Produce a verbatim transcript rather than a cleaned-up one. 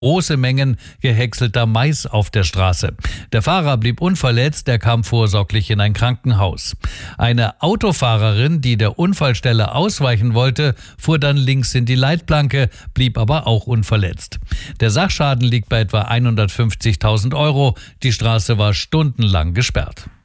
große Mengen gehäckselter Mais auf der Straße. Der Fahrer blieb unverletzt, er kam vorsorglich in ein Krankenhaus. Eine Autofahrerin, die der Unfallstelle ausweichen wollte, fuhr dann links in die Leitplanke, blieb aber auch unverletzt. Der Sachschaden liegt bei etwa hundertfünfzigtausend Euro. Die Straße war stundenlang gesperrt.